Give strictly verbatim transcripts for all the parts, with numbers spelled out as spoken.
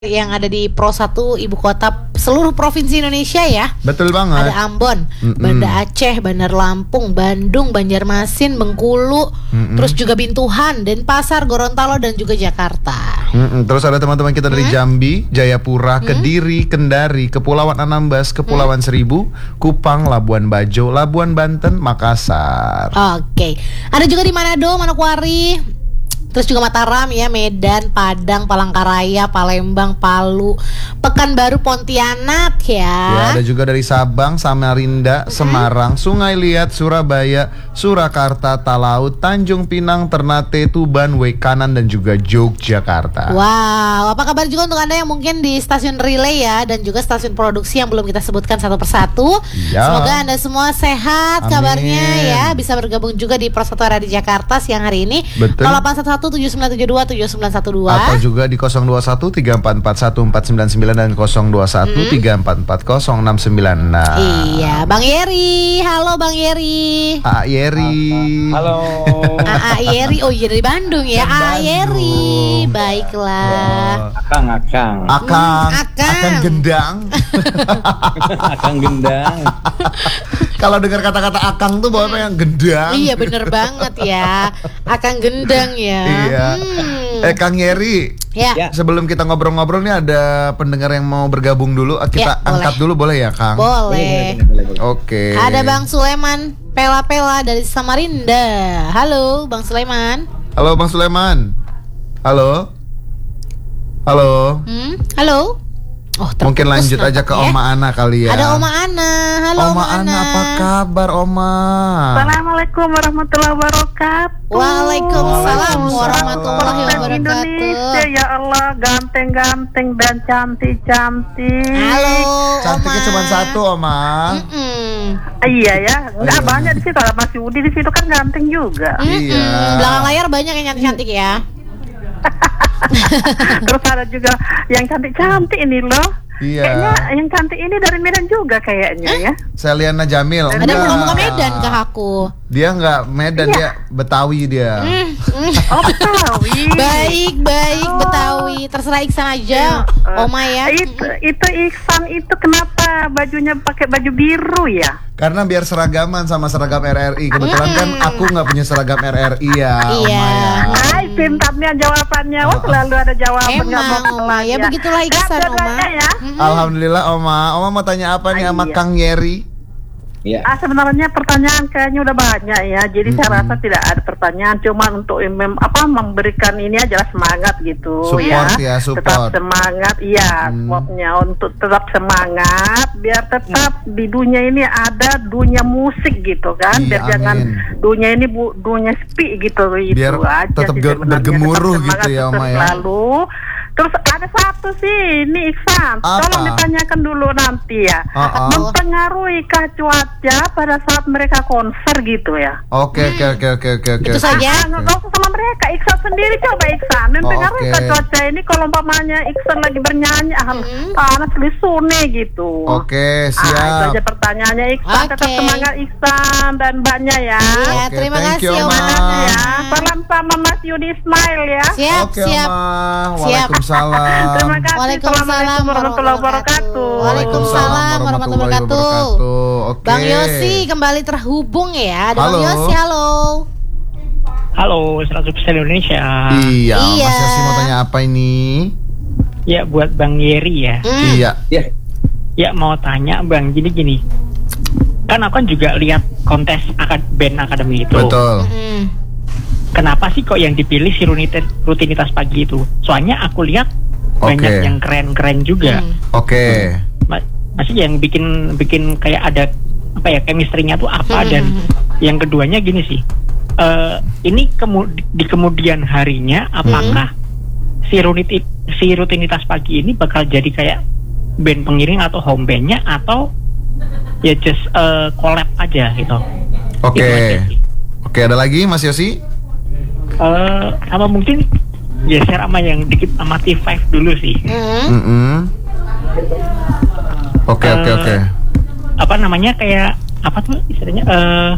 yang ada di Pro satu ibu kota seluruh provinsi Indonesia ya. Betul banget. Ada Ambon, Mm-mm. Banda Aceh, Bandar Lampung, Bandung, Banjarmasin, Bengkulu, Mm-mm. terus juga Bintuhan, Denpasar, Gorontalo dan juga Jakarta. Mm-mm. Terus ada teman-teman kita dari hmm? Jambi, Jayapura, hmm? Kediri, Kendari, Kepulauan Anambas, Kepulauan hmm? Seribu, Kupang, Labuan Bajo, Labuan Banten, Makassar. Oke. Ada juga di Manado, Manokwari. Terus juga Mataram ya, Medan, Padang, Palangkaraya, Palembang, Palu, Pekanbaru, Pontianak ya. Ya, ada juga dari Sabang, Samarinda, mm-hmm. Semarang, Sungai Liat, Surabaya, Surakarta, Talaut, Tanjung Pinang, Ternate, Tuban, Wekanan dan juga Yogyakarta. Wow, apa kabar juga untuk Anda yang mungkin di stasiun relay ya dan juga stasiun produksi yang belum kita sebutkan satu persatu. Ya. Semoga Anda semua sehat. Amin. Kabarnya ya, bisa bergabung juga di Pro satu Radio Jakarta siang hari ini. Betul. nol delapan satu satu tujuh sembilan tujuh dua tujuh sembilan satu dua atau juga di nol dua satu tiga empat empat satu empat sembilan sembilan dan nol dua satu tiga empat empat nol enam sembilan enam. Iya, Bang Yeri. Halo Bang Yeri. A Yeri. Halo. A Yeri. Oh iya dari Bandung ya. A Yeri. Baiklah. Akang, akang. Akang. Hmm, akang. Akang gendang. Akang gendang. Kalau dengar kata-kata akang tuh bawahnya yang gendang. Iya bener banget ya. Akang gendang ya. Iya. Hmm. Eh Kang Yeri. Ya. Sebelum kita ngobrol-ngobrol nih ada pendengar yang mau bergabung dulu. Kita ya, angkat boleh. dulu boleh ya Kang? Boleh. Oke. Ada Bang Sulaiman Pela-Pela dari Samarinda. Halo Bang Sulaiman. Halo Bang Sulaiman. Halo. Halo. Hmm? Halo. Oh, mungkin lanjut aja ke ya? Oma Ana kali ya. Ada Oma Ana. Halo Oma, Oma Ana. Apa kabar Oma? Assalamualaikum warahmatullahi wabarakatuh. Waalaikumsalam warahmatullahi wabarakatuh. Indonesia ya Allah, ganteng-ganteng dan cantik-cantik. Halo Cantiknya Oma. cuma satu Oma. Mm-mm. Iya ya, nggak oh, banyak di situ. Ada Mas Yudi di situ kan ganteng juga. Mm-mm. Iya. Belakang layar banyak yang cantik-cantik ya. Terus ada juga yang cantik-cantik ini loh. Iya. Kayaknya yang cantik ini dari Medan juga kayaknya eh? ya. Seliana Jamil. Ada muka-muka Medan kah aku? Dia nggak Medan, iya. Dia Betawi dia. Mm, mm. Oh Betawi. Baik baik oh. Betawi. Terserah Iksan aja, uh, Oma ya. Itu itu Iksan itu kenapa bajunya pakai baju biru ya? Karena biar seragaman sama seragam R R I. Kebetulan mm. kan aku nggak punya seragam R R I ya, iya. Oma ya. Ay, pintarnya jawabannya. Wah, selalu ada jawaban. Emang Oma ya, begitulah Iksan Oma. Ya. Alhamdulillah Oma. Oma mau tanya apa nih sama Kang Yeri? Ya. Ah sebenarnya pertanyaan kayaknya udah banyak ya. Jadi mm-hmm. saya rasa tidak ada pertanyaan, cuma untuk mem, apa memberikan ini aja semangat gitu. Support ya, ya support. Tetap semangat, iya. Mm. Supportnya untuk tetap semangat, biar tetap mm. di dunia ini ada dunia musik gitu kan. Iya, biar amin. Jangan dunia ini bu, dunia sepi gitu. Biar itu aja tetap sih, bergemuruh gitu ya Oma ya. Selalu. Terus ada satu sih, ini Iksan, apa? Tolong ditanyakan dulu nanti ya. Uh-uh. Mempengaruhikah cuaca pada saat mereka konser gitu ya? Oke oke oke oke oke. Itu saja. Nggak usah sama mereka, Iksan sendiri coba Iksan. Mempengaruhikah okay. cuaca ini kalau umpamanya Iksan lagi bernyanyi, ah hmm. panas lisune gitu. Oke siap. Ah, itu aja pertanyaannya Iksan. Okay. Tetap semangat Iksan dan mbaknya ya. Iya okay, terima kasih Oma. Ya. Salam sama Mas Yudi Ismail ya. Siap okay, siap. Oma. Siap. Waalaikumsalam. Terima kasih. Waalaikumsalam warahmatullahi wabarakatuh. Waalaikumsalam warahmatullahi wabarakatuh. Oke. Bang Yosi kembali terhubung ya. Ada halo. Bang Yosi, halo. Halo, seratus persen Indonesia. Iya, iya. Mas Yosi mau tanya apa ini? Ya, buat Bang Yeri ya. Mm. Iya. Ya. Ya, mau tanya Bang, jadi gini. Kan aku kan juga lihat kontes akad band akademi itu. Betul. Mm. Kenapa sih kok yang dipilih si rutinitas, rutinitas pagi itu? Soalnya aku lihat okay. banyak yang keren-keren juga. Mm. Oke. Okay. Ma- masih yang bikin bikin kayak ada apa ya chemistry-nya tuh apa, mm. dan yang keduanya gini sih. Uh, ini kemu- di kemudian harinya apakah mm. si rutinitas si rutinitas pagi ini bakal jadi kayak band pengiring atau home bandnya, atau ya just uh, collab aja gitu. Oke. Okay. Oke, okay, ada lagi Mas Yosi? Uh, sama mungkin geser sama yang dikit sama T lima dulu sih. Oke oke oke. Apa namanya kayak apa tuh istilahnya? Uh,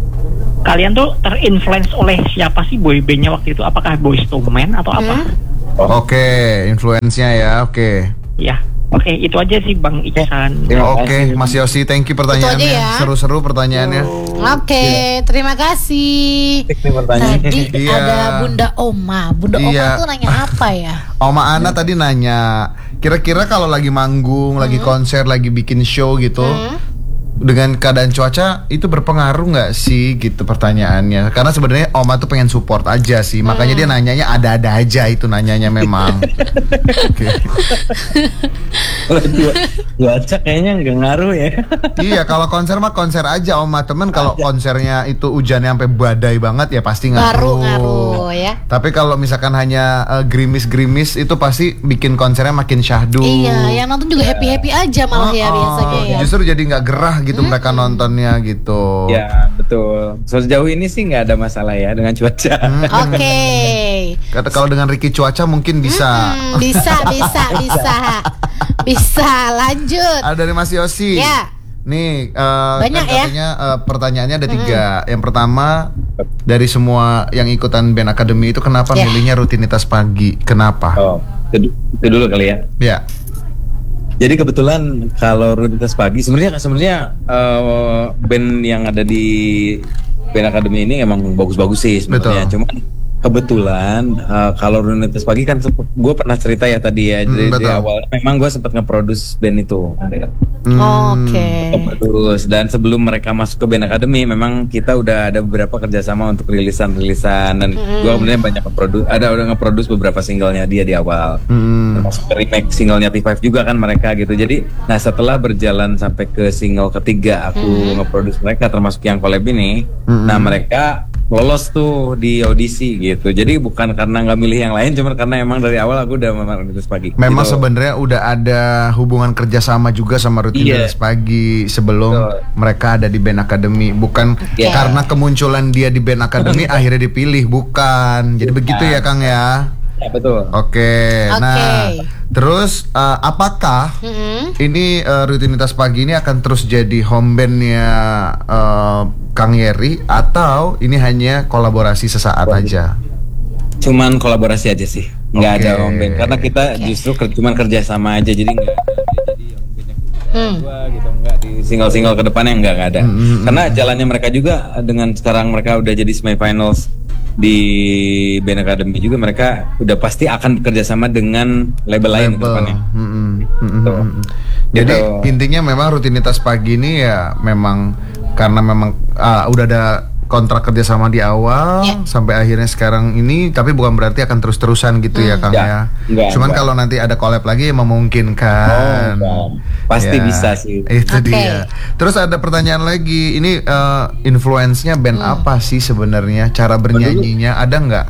kalian tuh terinfluence oleh siapa sih boy bandnya waktu itu? Apakah Boyz two Men atau apa? Hmm? Oke, influence-nya ya, oke. Ya, oke itu aja sih Bang Iksan. Oke, Mas Yosi, thank you pertanyaannya. ya. Seru-seru pertanyaannya. Oke, terima kasih. Tadi Iya. ada Bunda Oma. Bunda Iya. Oma tuh nanya apa ya? Oma Ana tadi nanya, kira-kira kalau lagi manggung, lagi konser, lagi bikin show gitu, dengan keadaan cuaca itu berpengaruh nggak sih gitu pertanyaannya? Karena sebenarnya Oma tuh pengen support aja sih, makanya dia nanyanya ada-ada aja itu nanyanya memang. Oke. Cuaca kayaknya nggak ngaruh ya. Iya, kalau konser mah konser aja Oma, temen kalau konsernya itu hujannya sampai badai banget ya pasti ngaruh. Ngaruh-ngaruh ya. Tapi kalau misalkan hanya uh, gerimis-gerimis itu pasti bikin konsernya makin syahdu. Iya, yang nonton juga happy-happy aja malah ya Oh, biasanya ya. Justru jadi nggak gerah gitu mereka nontonnya gitu. Ya betul. Sejauh ini sih nggak ada masalah ya dengan cuaca. Oke. Kata kalau dengan Ricky cuaca mungkin bisa. Hmm, bisa, bisa, bisa. Bisa, lanjut. Ada dari Mas Yosi. Ya. Nih, uh, Banyak kan ya? katanya uh, pertanyaannya ada tiga. Yang pertama, dari semua yang ikutan Band Academy itu kenapa Ya. milihnya rutinitas pagi? Kenapa? Oh, itu, itu dulu kali ya. Ya. Jadi kebetulan kalau rutinitas pagi sebenarnya sebenarnya eh, band yang ada di Band Academy ini emang bagus-bagus sih sebenarnya. Betul. Cuma kebetulan uh, kalau rutinitas pagi kan gue pernah cerita ya tadi ya. Hmm, Jadi di betul. awal memang gue sempat nge-produce band itu. Hmm. Oke. Terus dan sebelum mereka masuk ke Band Academy memang kita udah ada beberapa kerjasama untuk rilisan-rilisan dan gue kemudian banyak nge-produce, ada udah nge-produce beberapa singlenya dia di awal. Hmm. Termasuk remake singlenya T lima juga kan mereka gitu. Jadi nah setelah berjalan sampai ke single ketiga aku nge-produce mereka termasuk yang collab ini, Mm-hmm. nah mereka lolos tuh di audisi gitu. Jadi bukan karena nggak milih yang lain, cuma karena emang dari awal aku udah memang rutinitas pagi. Memang gitu. sebenarnya udah ada hubungan kerjasama juga sama rutinitas Iya. pagi sebelum Betul. mereka ada di Band Academy. Bukan Iya. karena kemunculan dia di Band Academy akhirnya dipilih, bukan. Jadi begitu ya Kang ya. Ya, betul. Oke. Oke. Nah, terus uh, apakah Mm-mm. ini uh, rutinitas pagi ini akan terus jadi home bandnya uh, Kang Yeri atau ini hanya kolaborasi sesaat aja? Cuman kolaborasi aja sih, nggak Oke. ada home band karena kita justru ker- cuman kerja sama aja, jadi nggak ada jadi home bandnya Hmm. gua gitu, nggak di single-single ke depannya nggak nggak ada. Hmm. Karena jalannya mereka juga dengan sekarang mereka udah jadi semifinals di Band Academy juga, mereka udah pasti akan bekerja sama dengan label lain ke Label. depannya. Mm-mm. Mm-mm. Gitu. Mm-mm. Jadi Gitu. intinya memang rutinitas pagi ini ya memang karena memang ah, udah ada kontrak kerja sama di awal Ya. sampai akhirnya sekarang ini, tapi bukan berarti akan terus-terusan gitu ya Kang Ya, ya. enggak, Cuman enggak. kalau nanti ada collab lagi ya memungkinkan. Oh, pasti bisa sih. Itu Oke. dia. Terus ada pertanyaan lagi, ini eh, influence-nya band apa sih sebenarnya? Cara bernyanyinya ada nggak?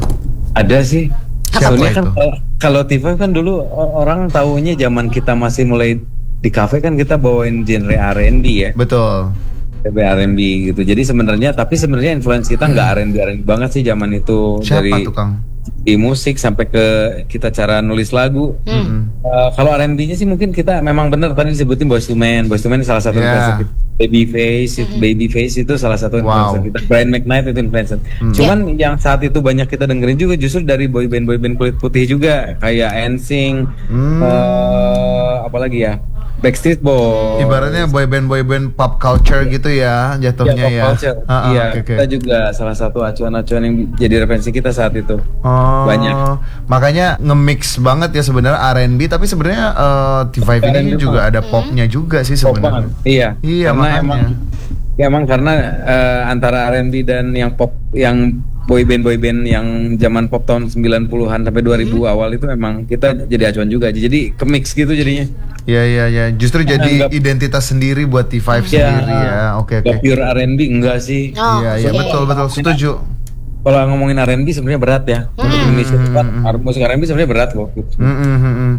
Ada sih. Siapa Soalnya kan itu? kalau- kalau T lima kan dulu o- orang taunya zaman kita masih mulai di kafe kan kita bawain genre R and B ya. Betul. R and B gitu. Jadi sebenarnya tapi sebenarnya influence kita nggak R and B R and B banget sih zaman itu. Siapa Dari tuh Kang? di musik sampai ke kita cara nulis lagu. Mm-mm. Uh, kalau R and B-nya sih mungkin kita memang benar tadi disebutin Boyz two Men. Boyz two Men salah satu Yeah. influencer kita. Babyface, itu Babyface itu salah satu influencer Wow. kita. Brian McKnight itu influencer. Cuman yang saat itu banyak kita dengerin juga justru dari boy band boy band kulit putih juga kayak N Sync, Hmm. uh, apalagi ya Backstreet Boys. Ibaratnya boyband boyband pop culture gitu ya jatuhnya Iya, ya. pop culture. Ah, ah, Iya, oke, oke. kita juga salah satu acuan-acuan yang jadi referensi kita saat itu. Oh, banyak. Makanya nge-mix banget ya sebenarnya R and B, tapi sebenarnya eh, T lima ini R and B juga banget. ada popnya juga sih Pop sebenarnya. banget. Iya. Iya, karena makanya. emang ya emang karena eh, antara R and B dan yang pop yang boyband boyband yang zaman pop tahun sembilan puluhan sampai dua ribu awal itu memang kita jadi acuan juga. Jadi ke-mix gitu jadinya. Iya iya iya, justru jadi Enggak. identitas sendiri buat T lima sendiri ya. Oke oke. Nggak pure R and B enggak sih. Oh, Iya iya oke. betul betul setuju. Kalau ngomongin R and B sebenarnya berat ya. Untuk Indonesia itu kan musik R and B sebenarnya berat loh. Mm, mm, mm, mm.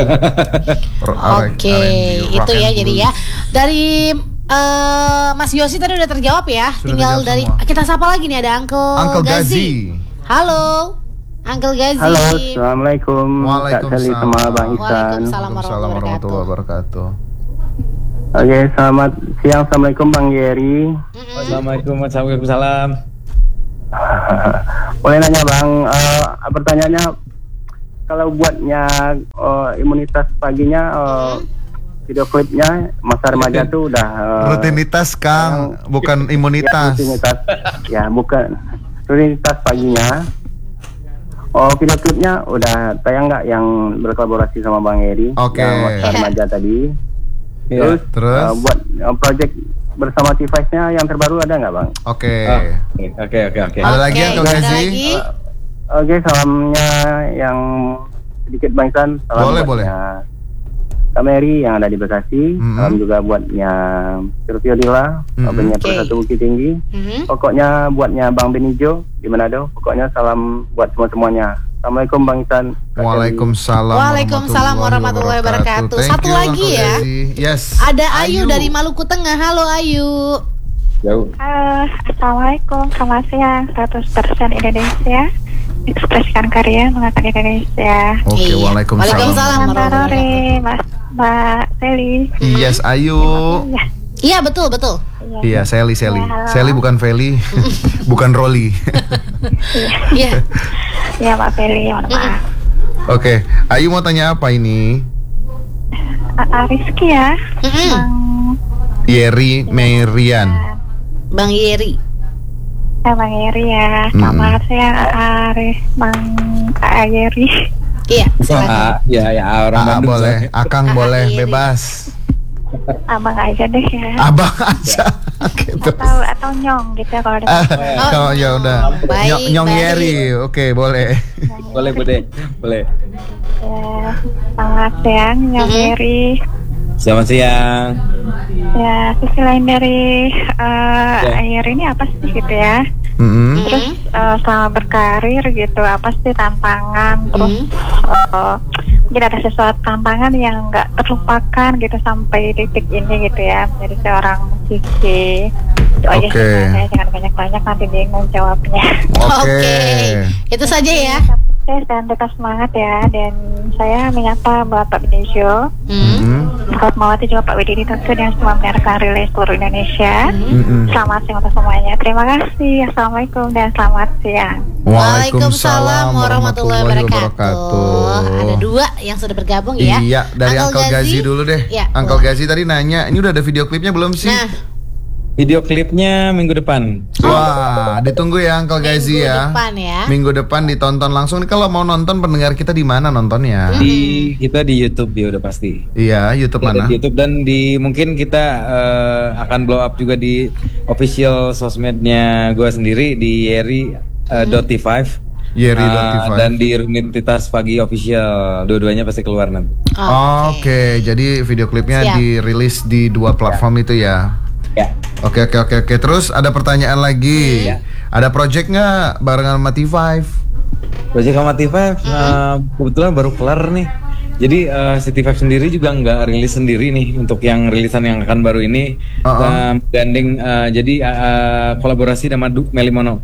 R- R- Oke, R and B, rock itu ya and jadi blues. ya. Dari eh, Mas Yosi tadi udah terjawab ya. Sudah Tinggal terjawab dari semua. kita sapa lagi nih ada Uncle, Uncle Gazi. Halo. Uncle Gazi. Halo, assalamualaikum Kak Sally sama Bang Ihsan. Waalaikumsalam Waalaikumsalam warahmatullahi wabarakatuh. Oke, selamat siang, assalamualaikum Bang Yeri. Assalamualaikum warahmatullahi wabarakatuh. Boleh nanya Bang, eh, pertanyaannya kalau buatnya uh, imunitas paginya uh, video klipnya masa remaja tuh udah uh, Rutinitas Kang, bukan imunitas. Ya, rutinitas. Ya, bukan rutinitas paginya. Oh, video klipnya udah tayang nggak yang berkolaborasi sama Bang Eri? Oke. Yang masa remaja tadi. Iya. Terus, Terus? uh, buat uh, project bersama T-Vice-nya yang terbaru ada nggak Bang? Oke. Ah, Oke oke oke. Ada lagi yang Kang ada Gazi? lagi? Oke, salamnya yang sedikit Bang Isan. Salam Boleh, buatnya Kak Mary yang ada di Bekasi. Mhm. Salam juga buatnya Sylvia Dila, Mhm. Abangnya Oke. Persatu Bukit Tinggi. Mhm. Pokoknya buatnya Bang Benijo di Manado. Pokoknya salam buat semua-semuanya. Assalamualaikum Bang Isan. Kak Waalaikumsalam. Waalaikumsalam warahmatullahi wabarakatuh. Thank Satu you, lagi Uncle ya. Gazi. Yes. Ada Ayu, dari Maluku Tengah. Halo Ayu. Jauh. Halo, Assalamualaikum, selamat siang. seratus persen Indonesia, ekspresikan karya mengangkat Indonesia. Oke, Iya. waalaikumsalam. Waalaikumsalam. Mbak Rore, Mas, Mbak Sally. Yes, Ayu. Ya, Iya betul betul. Iya, Sally, Sally. Ya, halo. Sally bukan Feli, bukan Rolly. Iya. ya Mbak Sally, mohon maaf. Oke, Ayu mau tanya apa ini? Uh, Rizky ya, Mm-mm. Bang, Yeri Merian. Bang Yeri. eh, Bang Yeri ya. Selamat siang, Aris, Bang Ayeri. Iya, silakan. Ah, ya ya orang Ah, Bandung. boleh, soalnya. Akang Ah, boleh, Yeri. bebas. Abang aja deh ya. Abang aja. Oke, terus. Atau atau nyong gitu ya kalau ada. Ah, kalau ya udah. baik, Nyong, Nyong baik. Yeri, oke boleh. Boleh Bude, boleh. Ya, selamat siang, Nyong Mhm. Yeri. Selamat siang. Ya, sisi lain dari uh, Ya. air ini apa sih gitu ya? Mm-mm. Terus uh, selama berkarir gitu, apa sih tantangan? Terus uh, mungkin ada sesuatu tantangan yang nggak terlupakan gitu sampai titik ini gitu ya, menjadi seorang musisi. Itu aja Oke. sih, saya jangan banyak-banyak nanti bingung jawabnya. Oke. Itu saja ya. Sukses dan tetap semangat ya. Dan saya menyapa Bapak Benijo, Hmm. Mm-mm. Bapak Mawati juga Pak Widini tentu dan semua mendengarkan relay seluruh Indonesia. Mm-mm. Selamat siang untuk semuanya. Terima kasih. Assalamualaikum dan selamat siang. Waalaikumsalam warahmatullahi wabarakatuh. Ada dua yang sudah bergabung ya. Iya, dari Uncle Gazi dulu deh. Ya, Uncle boleh. Gazi tadi nanya, ini udah ada video klipnya belum sih? Nah, Video klipnya minggu depan. Wah, ditunggu ya Uncle Gazi minggu ya. depan ya. Minggu depan ditonton langsung. Nih kalau mau nonton pendengar kita di mana nontonnya? Di kita di YouTube ya udah pasti. Iya, YouTube Kita mana? di YouTube dan di mungkin kita eh, akan blow up juga di official sosmednya gue sendiri di Yeri eh, dot T lima. Yeri Eh, dot T lima. dan di Rutinitas Pagi official, dua-duanya pasti keluar nanti. Oke, jadi video klipnya Siap. dirilis di dua platform itu ya. Ya. Oke oke oke oke. Terus ada pertanyaan lagi. Iya. Ada project nggak barengan sama T lima? Project sama T lima eh, kebetulan baru kelar nih. Jadi eh, si T lima sendiri juga nggak rilis sendiri nih untuk yang rilisan yang akan baru ini. Uh-uh. Eh, gandeng eh, jadi eh, kolaborasi sama Du Melimono.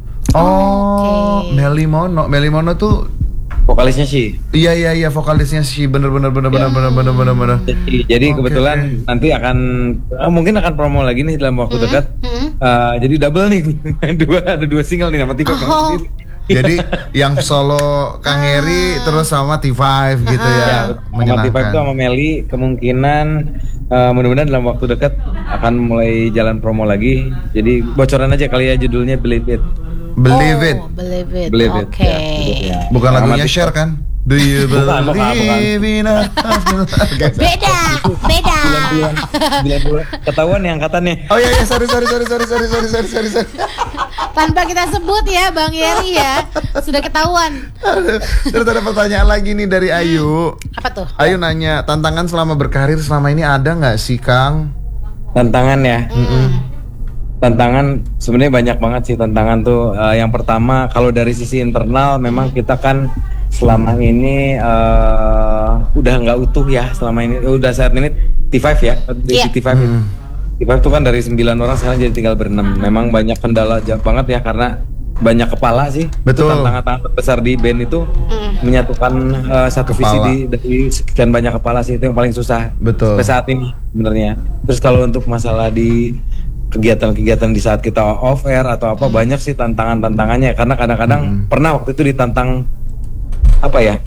Oh, Oke. Meli Mono. Meli Mono tuh Vokalisnya sih. iya iya iya vokalisnya sih bener bener bener bener bener bener bener bener. Jadi, jadi Oke, kebetulan oke. nanti akan eh, mungkin akan promo lagi nih dalam waktu dekat. Hmm. Eh, jadi double nih dua ada dua single nih sama T lima. Oh. Jadi yang solo Kang Eri terus sama T lima gitu ya. Ya, sama T lima Menyenangkan. itu sama Meli kemungkinan eh, mudah-mudahan dalam waktu dekat akan mulai jalan promo lagi. Jadi bocoran aja kali ya judulnya Believe It. Believe Oh, it. Believe it. Believe It. Oke. Ya, judulnya. Bukan Sama lagunya T lima. Share kan? Do you Bukan, bukan, bukan. believe in us? Beda, beda. Bulan-bulan, bulan-bulan. Ketahuan nih angkatannya. Oh iya iya sorry sorry sorry sorry sorry sorry sorry sorry. sorry. Tanpa kita sebut ya, Bang Yeri ya. Sudah ketahuan. Terus ada pertanyaan lagi nih dari Ayu. Apa tuh? Ayu nanya, tantangan selama berkarir selama ini ada nggak sih Kang? Tantangan ya. Tantangan sebenarnya banyak banget sih tantangan tuh. Eh, yang pertama kalau dari sisi internal memang kita kan selama ini eh, udah nggak utuh ya selama ini. Udah saat ini T lima ya. Di Iya. T lima. Hmm. T lima itu kan dari sembilan orang sekarang jadi tinggal berenam. Memang banyak kendala ja- banget ya karena banyak kepala sih. Betul. Itu tantangan terbesar di band itu menyatukan eh, satu visi Kepala. di, dari sekian banyak kepala sih itu yang paling susah. Betul. Sampai saat ini sebenarnya. Terus kalau untuk masalah di kegiatan-kegiatan di saat kita off air atau apa banyak sih tantangan-tantangannya karena kadang-kadang pernah waktu itu ditantang apa ya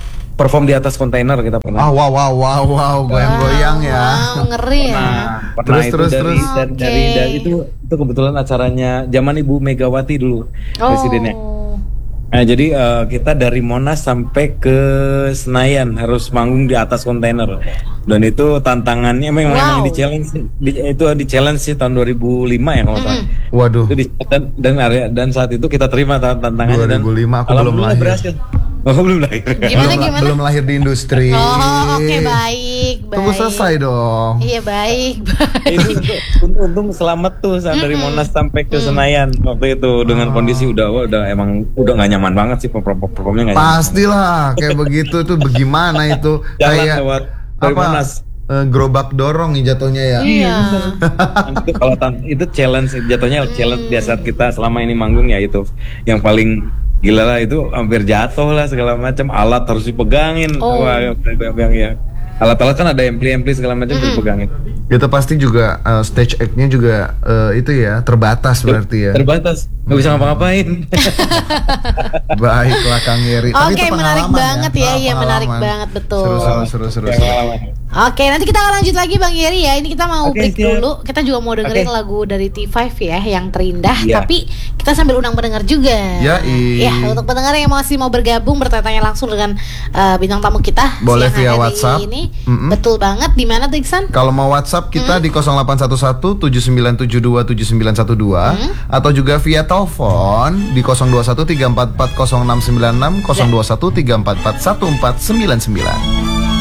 perform di atas kontainer kita pernah. Ah wow wow wow wow goyang-goyang ya. Wow, ngeri ya. Nah, pernah Terus, itu terus, dari, terus. dari, Oke. dari, dari itu itu kebetulan acaranya zaman Ibu Megawati dulu presidennya. Oh. Nah, jadi eh, kita dari Monas sampai ke Senayan harus manggung di atas kontainer. Dan itu tantangannya memang, Wow. memang di challenge di, itu di challenge sih tahun dua ribu lima ya kalau nggak salah. Waduh. Itu di, dan, dan area dan saat itu kita terima tan- tantangannya dan dua ribu lima aku belum alhamdulillah lahir. berhasil. Oh, belum lahir. Gimana, belum, gimana? belum lahir di industri. Oh, oke baik, baik. Tunggu selesai dong. Iya baik, Itu baik. untung, untung selamat tuh saat dari Monas sampai ke Senayan waktu itu dengan kondisi udah wah, udah emang udah nggak nyaman banget sih perform performnya nggak nyaman. Pastilah kayak begitu tuh bagaimana itu Jalan kayak lewat dari apa Monas. eh, gerobak dorong nih jatuhnya ya. Iya. Itu kalau tan- itu challenge jatuhnya challenge di saat kita selama ini manggung ya itu yang paling gila lah, itu hampir jatuh lah segala macam, alat harus dipegangin. Oh. Wah, yang ya alat-alat kan ada ampli-ampli segala macam dipegangin. Itu pasti juga eh, stage act-nya juga eh, itu ya terbatas berarti ya. Terbatas, nggak bisa ngapa-ngapain. Baiklah Kang Yeri. Tapi Oke, itu menarik pengalaman banget ya, Ah, iya menarik pengalaman. banget betul. Seru seru seru seru. Ya, seru. pengalaman. Oke, nanti kita akan lanjut lagi Bang Yeri ya. Ini kita mau Oke, break siap. dulu. Kita juga mau dengerin Oke. lagu dari T lima ya, yang terindah. Iya. Tapi kita sambil undang pendengar juga. Yai. Ya, untuk pendengar yang masih mau bergabung bertanya langsung dengan uh, bintang tamu kita Boleh siang via hari WhatsApp. Ini Mm-mm. betul banget. Di mana tuh Iksan? Kalau mau WhatsApp kita Hmm. di nol delapan satu satu tujuh sembilan tujuh dua tujuh sembilan satu dua Hmm. atau juga via telepon di nol dua satu tiga empat empat nol enam sembilan enam nol dua satu tiga empat empat satu empat sembilan sembilan.